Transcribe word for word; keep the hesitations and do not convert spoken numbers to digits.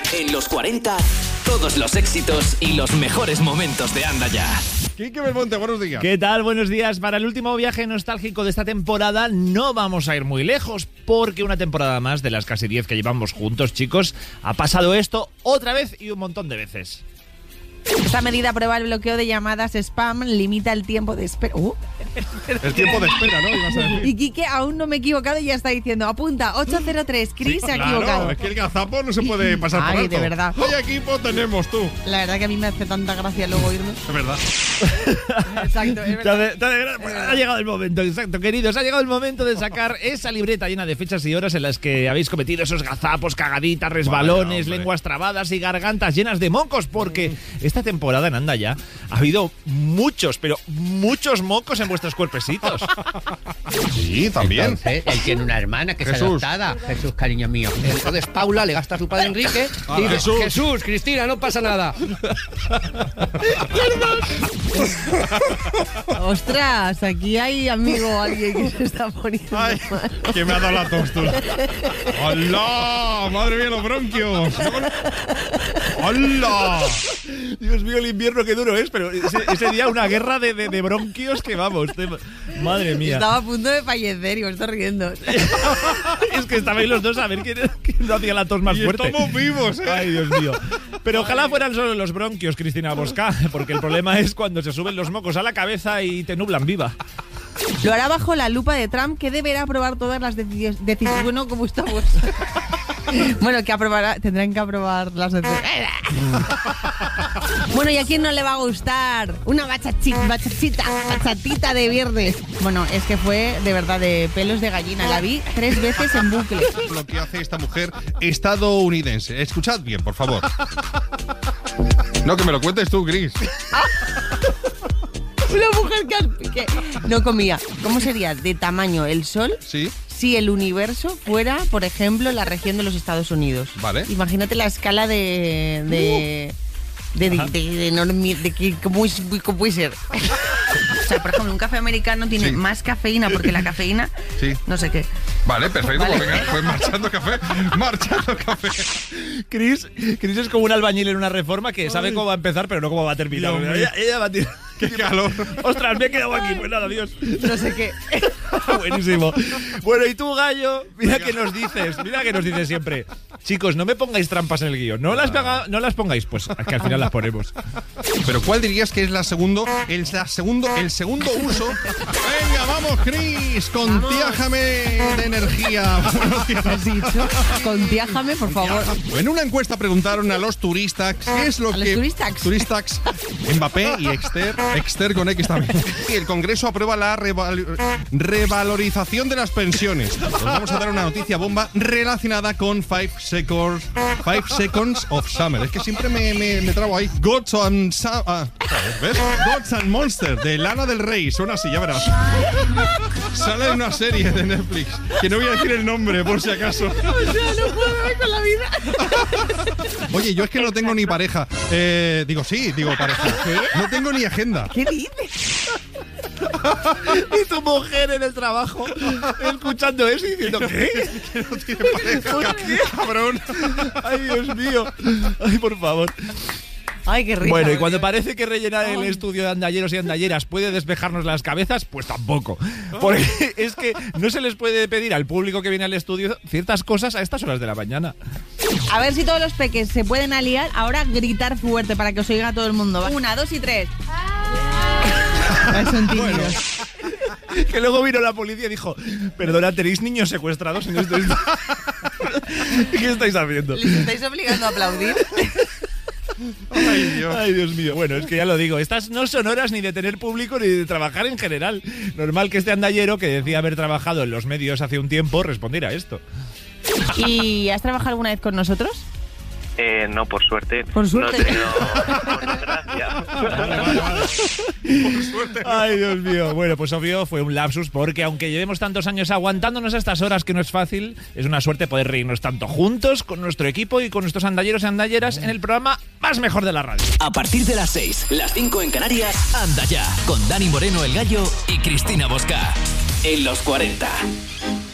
En los cuarenta, todos los éxitos y los mejores momentos de Anda Ya. Quique Belmonte, buenos días. ¿Qué tal? Buenos días. Para el último viaje nostálgico de esta temporada no vamos a ir muy lejos, porque una temporada más de las casi diez que llevamos juntos, chicos, ha pasado esto otra vez y un montón de veces. Esta medida prueba el bloqueo de llamadas spam, limita el tiempo de espera. Uh. El tiempo de espera, ¿no? Ibas a decir. Y Quique aún no me he equivocado y ya está diciendo, apunta, ocho cero tres, Chris Sí, se ha claro, equivocado. es que el gazapo no se puede pasar por Ay, alto. de verdad. ¿Qué equipo tenemos tú? La verdad que a mí me hace tanta gracia luego oírlo. Es verdad. Exacto, es verdad. Te hace- te hace- pues ha llegado el momento, exacto, queridos. Ha llegado el momento de sacar esa libreta llena de fechas y horas en las que habéis cometido esos gazapos, cagaditas, resbalones, hombre. lenguas trabadas y gargantas llenas de mocos, porque esta temporada en Anda Ya ha habido muchos, pero muchos mocos en vuestros cuerpecitos. Sí, también. Entonces, él tiene una hermana que es Jesús. adoptada. Jesús, cariño mío. Entonces Paula le gasta a su padre Enrique Ah, y dice, Jesús. Jesús, Cristina, no pasa nada. Ostras, aquí hay amigo alguien que se está poniendo Ay, mal. que me ha dado la tostura. ¡Hola! ¡Madre mía, los bronquios! ¡Hola! Dios mío, el invierno qué duro es, pero ese, ese día una guerra de, de, de bronquios que vamos. de- madre mía. Estaba a punto de fallecer y me estoy riendo. Es que estabais los dos a ver quién, quién no hacía la tos más Y fuerte. estamos vivos, ¿eh? Ay, Dios mío. Pero ojalá fueran solo los bronquios, Cristina Bosca, porque el problema es cuando se suben los mocos a la cabeza y te nublan viva. Lo hará bajo la lupa de Trump, que deberá aprobar todas las decisiones. Decisiones. Bueno, ¿cómo estamos? Bueno, que aprobará, tendrán que aprobar las decisiones. Bueno, ¿y a quién no le va a gustar? Una bachachita, bachachita, bachatita de viernes. Bueno, es que fue de verdad de pelos de gallina. La vi tres veces en bucle. Lo que hace esta mujer estadounidense. Escuchad bien, por favor. No, que me lo cuentes tú, Chris. Una mujer que, que no comía. ¿Cómo sería de tamaño el sol Sí. si el universo fuera, por ejemplo, la región de los Estados Unidos? Vale. Imagínate la escala de... de de, de, de, de enorme... De que, ¿cómo, es, ¿Cómo puede ser? O sea, por ejemplo, un café americano tiene Sí. más cafeína porque la cafeína... Sí. No sé qué. Vale, perfecto. Vale. Pues venga, pues marchando café. Marchando café. Chris, Chris es como un albañil en una reforma que sabe cómo va a empezar, pero no cómo va a terminar. Dios mío. Ella, ella va a tirar. ¡Qué calor! Ostras, me he quedado aquí. Pues nada, adiós. No sé qué. Buenísimo. Bueno, y tú, Gallo, mira que nos dices, mira que nos dices siempre. Chicos, no me pongáis trampas en el guión. No las, haga- no las pongáis, pues que al final las ponemos. Pero ¿cuál dirías que es la segundo, el, la segundo, el segundo uso? Venga, vamos, Chris, contiájame de energía. Buenos días. ¿Has dicho? Contiájame, por favor. En una encuesta preguntaron a los turistas qué es lo ¿A los que... turistax? Turistax, Mbappé y Exter, Exter con X también. Y el Congreso aprueba la reval- revalorización de las pensiones. Os vamos a dar una noticia bomba relacionada con Five Seconds, Five Seconds of Summer. Es que siempre me, me, me trabo ahí. Gods and... Sa- ah, ¿ves? Gods and Monsters, de Lana del Rey. Suena así, ya verás. Sale en una serie de Netflix, que no voy a decir el nombre, por si acaso. O sea, no puedo ver con la vida. Oye, yo es que no tengo ni pareja. Eh, digo, sí, digo pareja. No tengo ni agenda. ¿Qué dices? Y tu mujer en el trabajo escuchando eso y diciendo, ¿qué? Que no tiene pareja, cabrón. Ay, Dios mío. Ay, por favor. Ay, qué rico. Bueno, y cuando parece que rellenar el estudio de andalleros y andalleras puede despejarnos las cabezas, pues tampoco. Porque es que no se les puede pedir al público que viene al estudio ciertas cosas a estas horas de la mañana. A ver si todos los peques se pueden aliar. Ahora gritar fuerte para que os oiga todo el mundo. Va. Una, dos y tres. Son tímidos. Que luego vino la policía y dijo, perdona, ¿tenéis niños secuestrados en esto? ¿Qué estáis haciendo? ¿Les estáis obligando a aplaudir? Ay, Dios. Ay, Dios mío. Bueno, es que ya lo digo, estas no son horas ni de tener público ni de trabajar en general. Normal que este andallero, que decía haber trabajado en los medios hace un tiempo, respondiera a esto. ¿Y has trabajado alguna vez con nosotros? Eh, no, por suerte. Por suerte. No he tenido por desgracia. Vale, vale, vale. Por suerte. Ay, Dios mío. Bueno, pues obvio fue un lapsus porque aunque llevemos tantos años aguantándonos a estas horas que no es fácil, es una suerte poder reírnos tanto juntos con nuestro equipo y con nuestros andalleros y andalleras en el programa más mejor de la radio. A partir de las seis, las cinco en Canarias, Anda Ya, con Dani Moreno el Gallo y Cristina Bosca. En los cuarenta.